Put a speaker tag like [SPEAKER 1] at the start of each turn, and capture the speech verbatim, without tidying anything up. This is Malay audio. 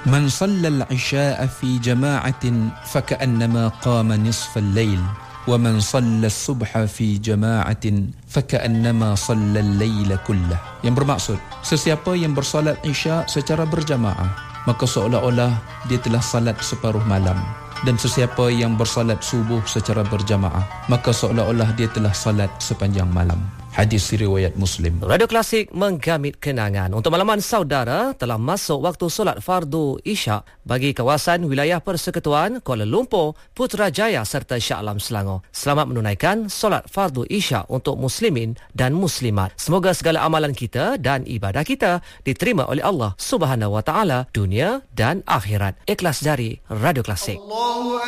[SPEAKER 1] Man sallal isya'a fi jama'atin faka'annama qama nisfal lail wa man sallal subha fi jama'atin faka'annama sallal laila kullah. Yang bermaksud, sesiapa yang bersalat isya' secara berjamaah, maka seolah-olah dia telah salat separuh malam. Dan sesiapa yang bersalat subuh secara berjamaah, maka seolah-olah dia telah salat sepanjang malam. Hadis riwayat Muslim.
[SPEAKER 2] Radio Klasik menggamit kenangan. Untuk malaman saudara, telah masuk waktu solat fardu Isyak bagi kawasan wilayah Persekutuan Kuala Lumpur, Putrajaya serta Shah Alam Selangor. Selamat menunaikan solat fardu Isyak untuk muslimin dan muslimat. Semoga segala amalan kita dan ibadah kita diterima oleh Allah Subhanahu Wa Taala dunia dan akhirat. Ikhlas dari Radio Klasik.